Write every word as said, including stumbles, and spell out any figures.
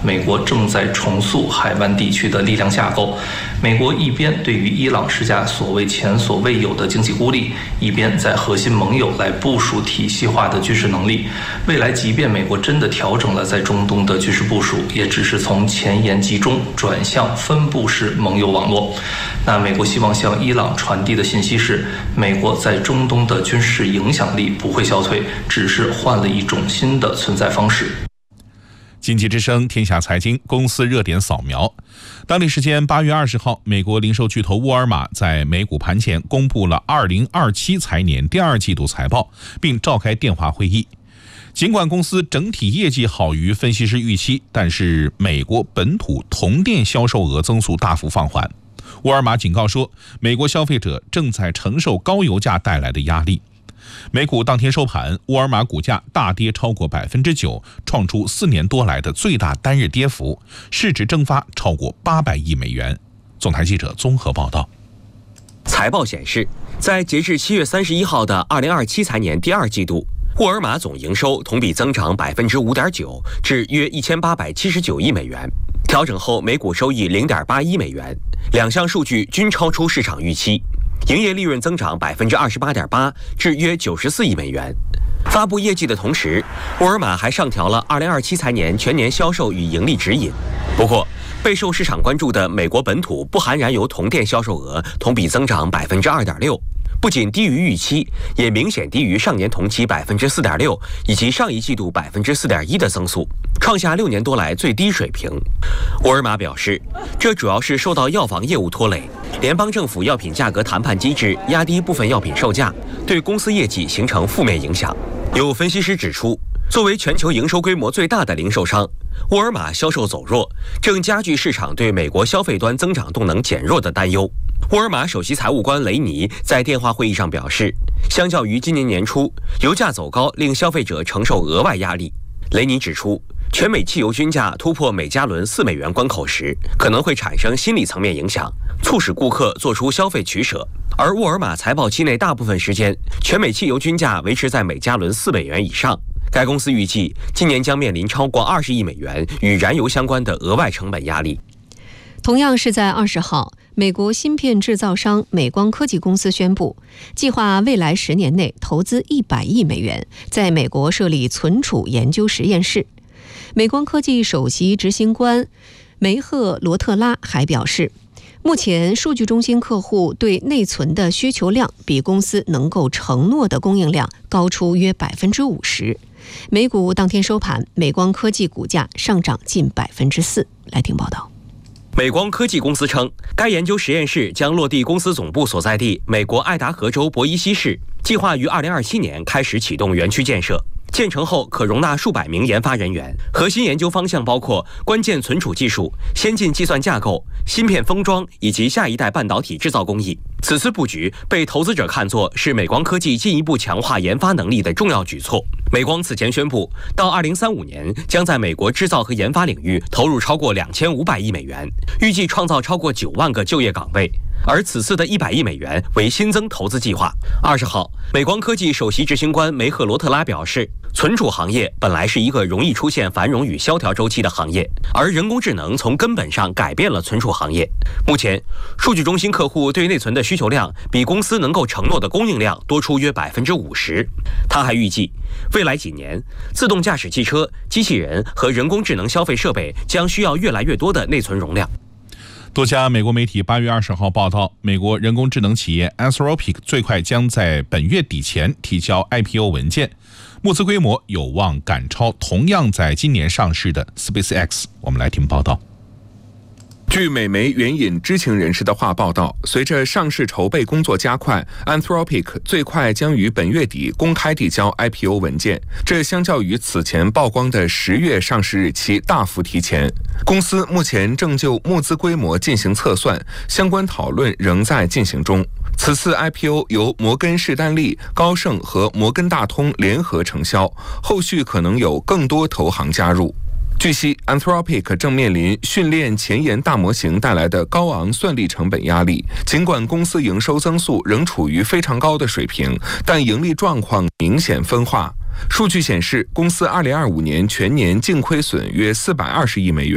美国正在重塑海湾地区的力量架构。美国一边对于伊朗施加所谓前所未有的经济孤立，一边在核心盟友来部署体系化的军事能力。未来即便美国真的调整了在中东的军事部署，也只是从前沿集中转向分布式盟友网络。那美国希望向伊朗传递的信息是，美国在中东的军事影响力不会消退，只是换了一种新的存在方式。 经济之声天下财经公司热点扫描。当地时间八月二十号，美国零售巨头沃尔玛在美股盘前公布了二零二七财年第二季度财报，并召开电话会议。尽管公司整体业绩好于分析师预期，但是美国本土同店销售额增速大幅放缓。沃尔玛警告说，美国消费者正在承受高油价带来的压力。美股当天收盘，沃尔玛股价大跌超过百分之九，创出四年多来的最大单日跌幅，市值蒸发超过八百亿美元。总台记者综合报道。 财报显示，在截至七月三十一号的二零二七财年第二季度，沃尔玛总营收同比增长百分之五点九，至约一千八百七十九亿美元，调整后每股收益零点八一美元，两项数据均超出市场预期。营业利润增长百分之二十八点八，至约九十四亿美元。发布业绩的同时，沃尔玛还上调了二零二七财年全年销售与盈利指引。不过，备受市场关注的美国本土不含燃油同店销售额同比增长百分之二点六，不仅低于预期，也明显低于上年同期百分之四点六以及上一季度百分之四点一的增速，创下六年多来最低水平。沃尔玛表示，这主要是受到药房业务拖累，联邦政府药品价格谈判机制压低部分药品售价，对公司业绩形成负面影响。有分析师指出，作为全球营收规模最大的零售商，沃尔玛销售走弱，正加剧市场对美国消费端增长动能减弱的担忧。沃尔玛首席财务官雷尼在电话会议上表示，相较于今年年初，油价走高令消费者承受额外压力。雷尼指出，全美汽油均价突破每加仑四美元关口时，可能会产生心理层面影响，促使顾客做出消费取舍。而沃尔玛财报期内大部分时间，全美汽油均价维持在每加仑四美元以上。该公司预计今年将面临超过二十亿美元与燃油相关的额外成本压力。 同样是在二十号，美国芯片制造商美光科技公司宣布，计划未来十年内投资一百亿美元，在美国设立存储研究实验室。美光科技首席执行官梅赫罗特拉还表示，目前数据中心客户对内存的需求量比公司能够承诺的供应量高出约百分之五十。美股当天收盘，美光科技股价上涨近百分之四。来听报道。 美光科技公司称，该研究实验室将落地公司总部所在地美国爱达荷州博伊西市，计划于二零二七年开始启动园区建设。建成后可容纳数百名研发人员，核心研究方向包括关键存储技术、先进计算架构、芯片封装以及下一代半导体制造工艺。此次布局被投资者看作是美光科技进一步强化研发能力的重要举措。美光此前宣布，到二零三五年将在美国制造和研发领域投入超过两千五百亿美元，预计创造超过九万个就业岗位。而此次的一百亿美元为新增投资计划。二十号，美光科技首席执行官梅赫罗特拉表示，存储行业本来是一个容易出现繁荣与萧条周期的行业，而人工智能从根本上改变了存储行业。目前，数据中心客户对内存的需求量比公司能够承诺的供应量多出约百分之五十。他还预计，未来几年，自动驾驶汽车、机器人和人工智能消费设备将需要越来越多的内存容量。 多家美国媒体八月二十号报道，美国人工智能企业 Anthropic 最快将在本月底前提交 I P O 文件，募资规模有望赶超同样在今年上市的 SpaceX。我们来听报道。 据美媒援引知情人士的话报道，随着上市筹备工作加快， Anthropic 最快将于本月底公开递交 I P O 文件，这相较于此前曝光的十月上市日期大幅提前。公司目前正就募资规模进行测算，相关讨论仍在进行中。此次 I P O 由摩根士丹利、高盛和摩根大通联合承销，后续可能有更多投行加入。据悉 Anthropic 正面临训练前沿大模型带来的高昂算力成本压力，尽管公司营收增速仍处于非常高的水平，但盈利状况明显分化。数据显示，公司二零二五年全年净亏损约四百二十亿美元。